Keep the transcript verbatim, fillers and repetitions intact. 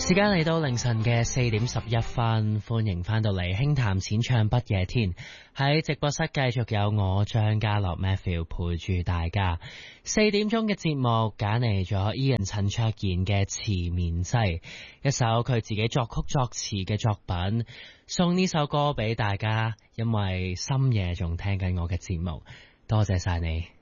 時間嚟到凌晨嘅四點十一分，歡迎翻到嚟輕談淺唱不夜天。喺直播室繼續有我張家樂 Matthew 陪住大家。四點鐘嘅節目揀嚟咗 Ian 陳卓賢嘅纏綿劑，一首佢自己作曲作詞嘅作品，送呢首歌俾大家，因為深夜仲聽緊我嘅節目，多謝晒你。